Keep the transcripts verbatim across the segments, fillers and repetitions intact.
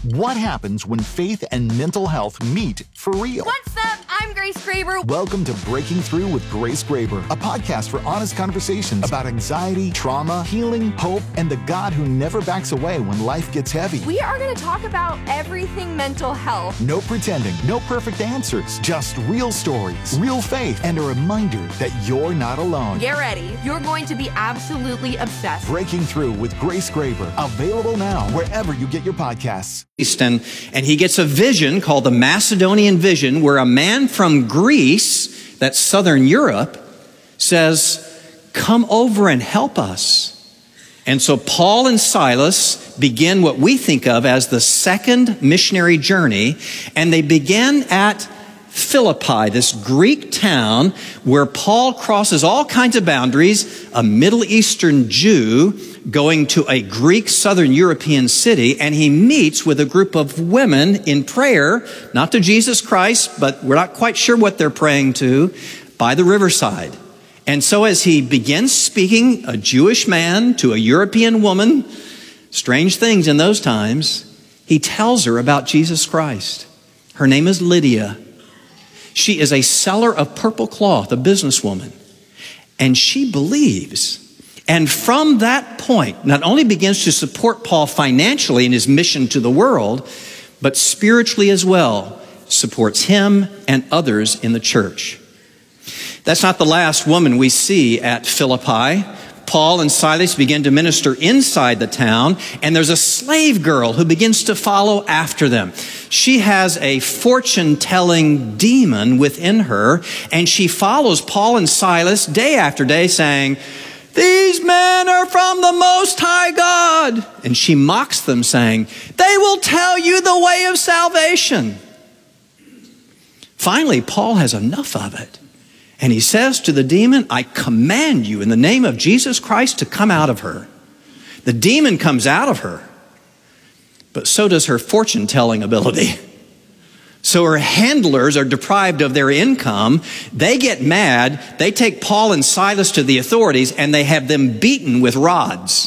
What happens when faith and mental health meet for real? What's up? I'm Grace Graber. Welcome to Breaking Through with Grace Graber, a podcast for honest conversations about anxiety, trauma, healing, hope, and the God who never backs away when life gets heavy. We are going to talk about everything mental health. No pretending, no perfect answers, just real stories, real faith, and a reminder that you're not alone. Get ready. You're going to be absolutely obsessed. Breaking Through with Grace Graber, available now wherever you get your podcasts. And, and he gets a vision called the Macedonian vision, where a man from Greece, that's southern Europe, says, come over and help us. And so Paul and Silas begin what we think of as the second missionary journey, and they begin at Philippi, this Greek town where Paul crosses all kinds of boundaries, a Middle Eastern Jew going to a Greek Southern European city, and he meets with a group of women in prayer, not to Jesus Christ, but we're not quite sure what they're praying to, by the riverside. And so as he begins speaking, a Jewish man to a European woman, strange things in those times, he tells her about Jesus Christ. Her name is Lydia. She is a seller of purple cloth, a businesswoman, and she believes. And from that point, not only begins to support Paul financially in his mission to the world, but spiritually as well, supports him and others in the church. That's not the last woman we see at Philippi. Paul and Silas begin to minister inside the town, and there's a slave girl who begins to follow after them. She has a fortune-telling demon within her, and she follows Paul and Silas day after day saying, these men are from the Most High God. And she mocks them saying, they will tell you the way of salvation. Finally, Paul has enough of it. And he says to the demon, I command you in the name of Jesus Christ to come out of her. The demon comes out of her, but so does her fortune-telling ability. So her handlers are deprived of their income. They get mad. They take Paul and Silas to the authorities, and they have them beaten with rods.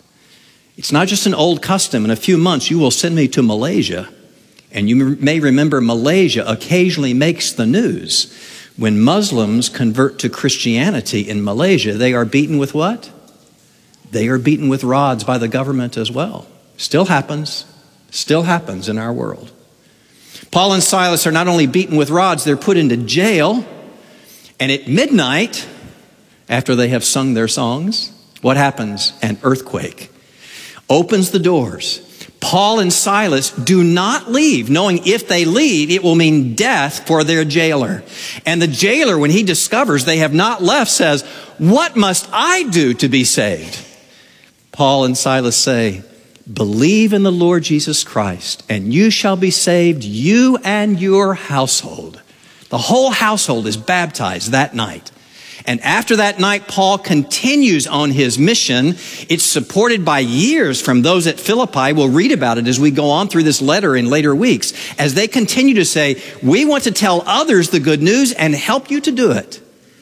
It's not just an old custom. In a few months, you will send me to Malaysia. And you may remember Malaysia occasionally makes the news. When Muslims convert to Christianity in Malaysia, they are beaten with what? They are beaten with rods by the government as well. Still happens. Still happens in our world. Paul and Silas are not only beaten with rods, they're put into jail. And at midnight, after they have sung their songs, what happens? An earthquake opens the doors. Paul and Silas do not leave, knowing if they leave, it will mean death for their jailer. And the jailer, when he discovers they have not left, says, what must I do to be saved? Paul and Silas say, believe in the Lord Jesus Christ, and you shall be saved, you and your household. The whole household is baptized that night. And after that night, Paul continues on his mission. It's supported by years from those at Philippi. We'll read about it as we go on through this letter in later weeks, as they continue to say, we want to tell others the good news and help you to do it.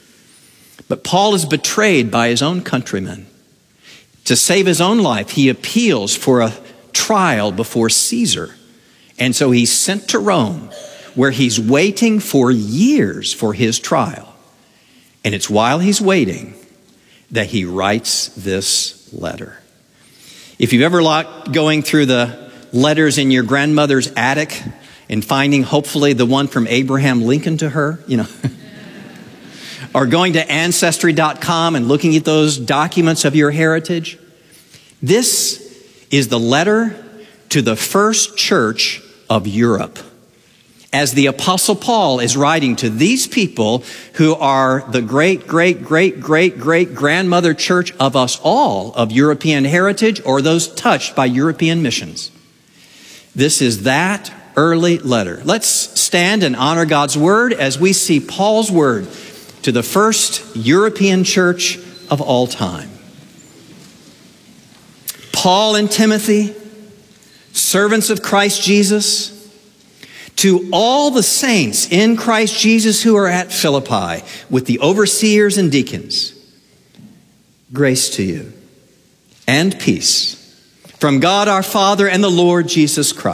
But Paul is betrayed by his own countrymen. To save his own life, he appeals for a trial before Caesar. And so he's sent to Rome, where he's waiting for years for his trial. And it's while he's waiting that he writes this letter. If you've ever liked going through the letters in your grandmother's attic and finding hopefully the one from Abraham Lincoln to her, you know, or going to ancestry dot com and looking at those documents of your heritage, this is the letter to the first church of Europe. As the Apostle Paul is writing to these people who are the great, great, great, great, great grandmother church of us all of European heritage, or those touched by European missions. This is that early letter. Let's stand and honor God's word as we see Paul's word to the first European church of all time. Paul and Timothy, servants of Christ Jesus, to all the saints in Christ Jesus who are at Philippi, with the overseers and deacons, grace to you and peace from God our Father and the Lord Jesus Christ.